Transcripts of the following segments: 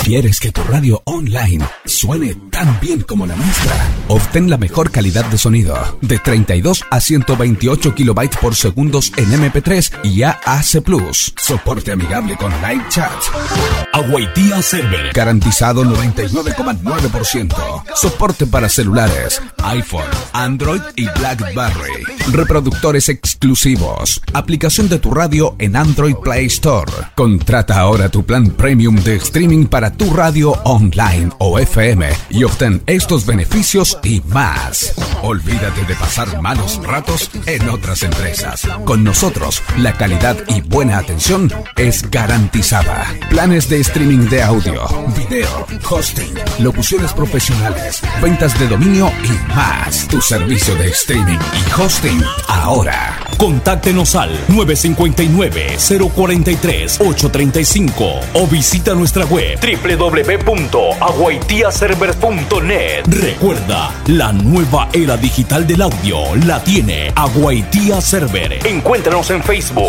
¿Quieres que tu radio online suene tan bien como la nuestra? Obtén la mejor calidad de sonido, de 32 a 128 kilobytes por segundos en MP3 y AAC+. Soporte amigable con live chat. Aguaitía Server. Garantizado 99,9%. Soporte para celulares, iPhone, Android y BlackBerry. Reproductores exclusivos. Aplicación de tu radio en Android Play Store. Contrata ahora tu plan premium de streaming para tu radio online o FM y obtén estos beneficios y más. Olvídate de pasar malos ratos en otras empresas. Con nosotros, la calidad y buena atención es garantizada. Planes de streaming de audio, video, hosting, locuciones profesionales, ventas de dominio y más. Tu servicio de streaming y hosting ahora. Contáctenos al 959-043-835 o visita nuestra web www.aguaitiaserver.net. Recuerda, la nueva era digital del audio la tiene Aguaitía Server. Encuéntranos en Facebook.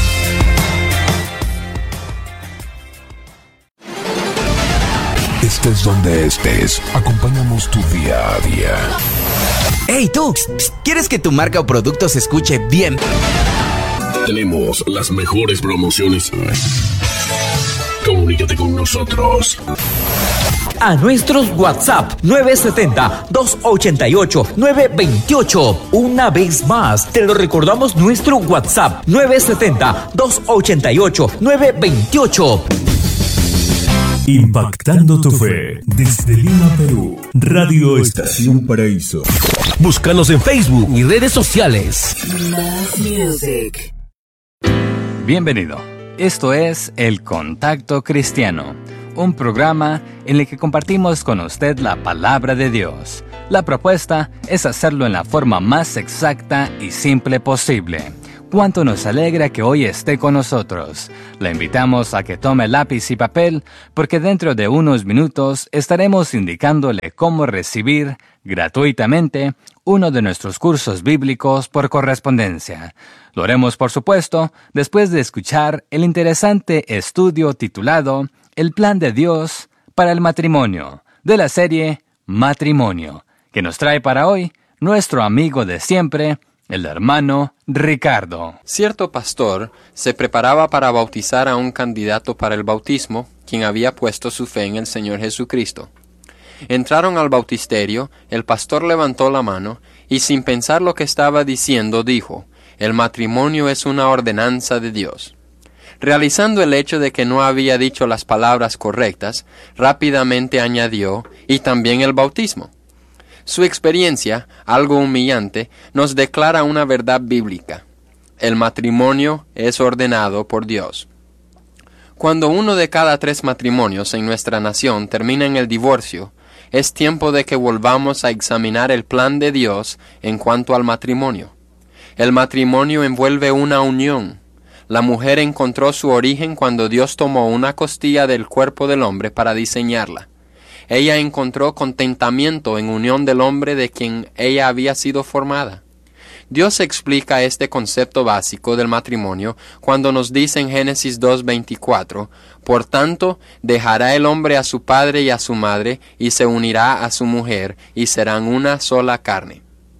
Estés donde estés, acompañamos tu día a día. ¡Hey tú! ¿Quieres que tu marca o producto se escuche bien? Tenemos las mejores promociones. Comunícate con nosotros. A nuestros WhatsApp 970-288-928. Una vez más, te lo recordamos, nuestro WhatsApp 970-288-928. Impactando tu fe desde Lima, Perú. Radio Estación Paraíso. Búscanos en Facebook y redes sociales. Bienvenido. Esto es El Contacto Cristiano, un programa en el que compartimos con usted la palabra de Dios. La propuesta es hacerlo en la forma más exacta y simple posible. Cuánto nos alegra que hoy esté con nosotros. Le invitamos a que tome lápiz y papel, porque dentro de unos minutos estaremos indicándole cómo recibir gratuitamente uno de nuestros cursos bíblicos por correspondencia. Lo haremos, por supuesto, después de escuchar el interesante estudio titulado El Plan de Dios para el Matrimonio, de la serie Matrimonio, que nos trae para hoy nuestro amigo de siempre, el hermano Ricardo. Cierto pastor se preparaba para bautizar a un candidato para el bautismo, quien había puesto su fe en el Señor Jesucristo. Entraron al bautisterio, el pastor levantó la mano y, sin pensar lo que estaba diciendo, dijo: «El matrimonio es una ordenanza de Dios». Realizando el hecho de que no había dicho las palabras correctas, rápidamente añadió: «y también el bautismo». Su experiencia, algo humillante, nos declara una verdad bíblica. El matrimonio es ordenado por Dios. Cuando 1 de cada 3 matrimonios en nuestra nación termina en el divorcio, es tiempo de que volvamos a examinar el plan de Dios en cuanto al matrimonio. El matrimonio envuelve una unión. La mujer encontró su origen cuando Dios tomó una costilla del cuerpo del hombre para diseñarla. Ella encontró contentamiento en unión del hombre de quien ella había sido formada. Dios explica este concepto básico del matrimonio cuando nos dice en Génesis 2:24, «Por tanto, dejará el hombre a su padre y a su madre, y se unirá a su mujer, y serán una sola carne».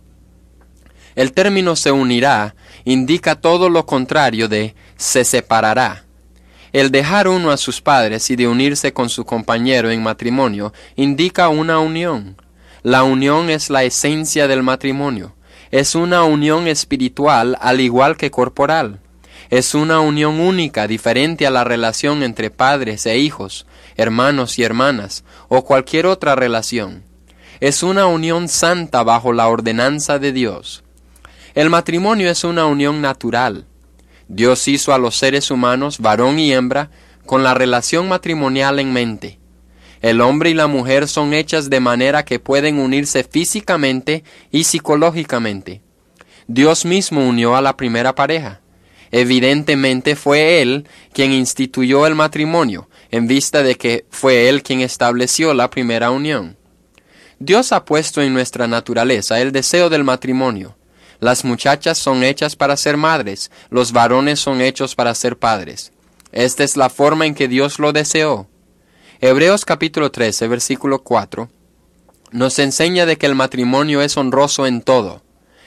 El término «se unirá» indica todo lo contrario de «se separará». El dejar uno a sus padres y de unirse con su compañero en matrimonio indica una unión. La unión es la esencia del matrimonio. Es una unión espiritual al igual que corporal. Es una unión única, diferente a la relación entre padres e hijos, hermanos y hermanas, o cualquier otra relación. Es una unión santa bajo la ordenanza de Dios. El matrimonio es una unión natural. Dios hizo a los seres humanos, varón y hembra, con la relación matrimonial en mente. El hombre y la mujer son hechas de manera que pueden unirse físicamente y psicológicamente. Dios mismo unió a la primera pareja. Evidentemente fue Él quien instituyó el matrimonio, en vista de que fue Él quien estableció la primera unión. Dios ha puesto en nuestra naturaleza el deseo del matrimonio. Las muchachas son hechas para ser madres, los varones son hechos para ser padres. Esta es la forma en que Dios lo deseó. Hebreos capítulo 13, versículo 4, nos enseña de que el matrimonio es honroso en todo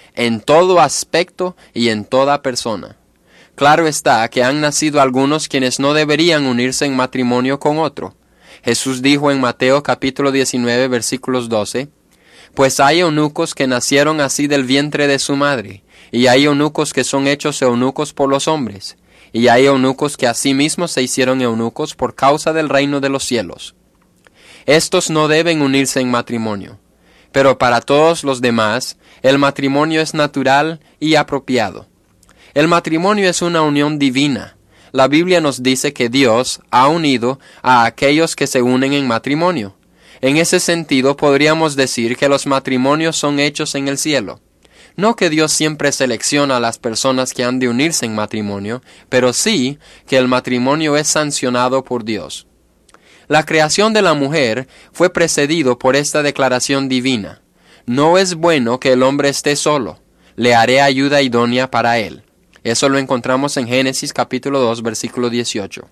aspecto y en toda persona. Claro está que han nacido algunos quienes no deberían unirse en matrimonio con otro. Jesús dijo en Mateo capítulo 19, versículos 12, pues hay eunucos que nacieron así del vientre de su madre, y hay eunucos que son hechos eunucos por los hombres, y hay eunucos que asimismo se hicieron eunucos por causa del reino de los cielos. Estos no deben unirse en matrimonio, pero para todos los demás, el matrimonio es natural y apropiado. El matrimonio es una unión divina. La Biblia nos dice que Dios ha unido a aquellos que se unen en matrimonio. En ese sentido, podríamos decir que los matrimonios son hechos en el cielo. No que Dios siempre selecciona a las personas que han de unirse en matrimonio, pero sí que el matrimonio es sancionado por Dios. La creación de la mujer fue precedido por esta declaración divina. No es bueno que el hombre esté solo. Le haré ayuda idónea para él. Eso lo encontramos en Génesis capítulo 2, versículo 18.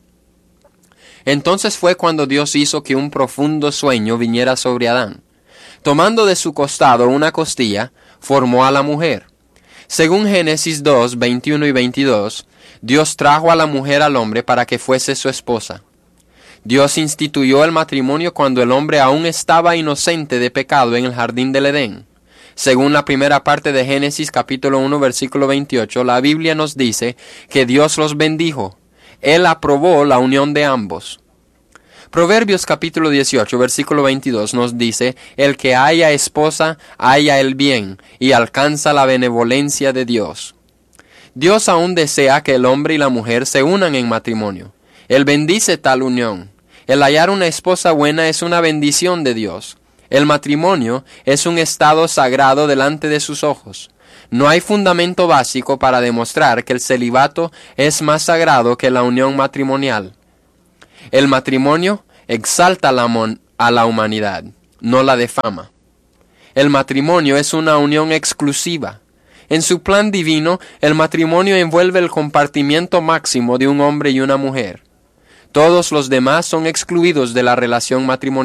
Entonces fue cuando Dios hizo que un profundo sueño viniera sobre Adán. Tomando de su costado una costilla, formó a la mujer. Según Génesis 2, 21 y 22, Dios trajo a la mujer al hombre para que fuese su esposa. Dios instituyó el matrimonio cuando el hombre aún estaba inocente de pecado en el jardín del Edén. Según la primera parte de Génesis capítulo 1, versículo 28, la Biblia nos dice que Dios los bendijo. Él aprobó la unión de ambos. Proverbios capítulo 18, versículo 22 nos dice, el que haya esposa, halla el bien, y alcanza la benevolencia de Dios. Dios aún desea que el hombre y la mujer se unan en matrimonio. Él bendice tal unión. El hallar una esposa buena es una bendición de Dios. El matrimonio es un estado sagrado delante de sus ojos. No hay fundamento básico para demostrar que el celibato es más sagrado que la unión matrimonial. El matrimonio exalta a la humanidad, no la defama. El matrimonio es una unión exclusiva. En su plan divino, el matrimonio envuelve el compartimiento máximo de un hombre y una mujer. Todos los demás son excluidos de la relación matrimonial.